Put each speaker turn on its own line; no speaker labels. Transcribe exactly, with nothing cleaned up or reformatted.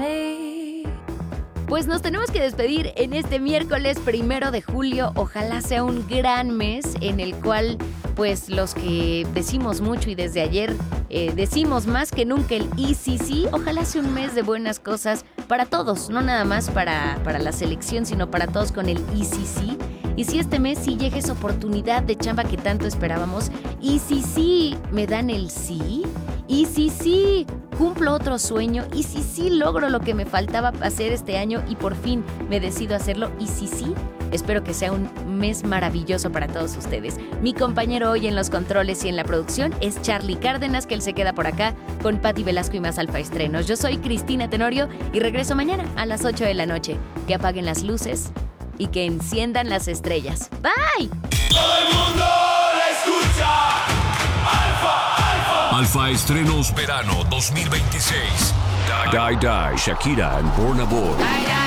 me. Pues nos tenemos que despedir en este miércoles primero de julio. Ojalá sea un gran mes en el cual, pues, los que decimos mucho y desde ayer eh, decimos más que nunca el E C C, ojalá sea un mes de buenas cosas para todos, no nada más para, para la selección, sino para todos con el E C C. Y si este mes sí llega esa oportunidad de chamba que tanto esperábamos, y si sí me dan el sí, y si sí cumplo otro sueño, y si sí logro lo que me faltaba hacer este año y por fin me decido hacerlo, y si sí, espero que sea un mes maravilloso para todos ustedes. Mi compañero hoy en los controles y en la producción es Charlie Cárdenas, que él se queda por acá con Pati Velasco y más Alfa Estrenos. Yo soy Cristina Tenorio y regreso mañana a las ocho de la noche. Que apaguen las luces y que enciendan las estrellas. ¡Bye!
Todo el mundo la escucha. Alfa, Alfa.
Alfa Estrenos Verano dos mil veintiséis. Die, Die, Die, Shakira and Born Aboard.
Die, die.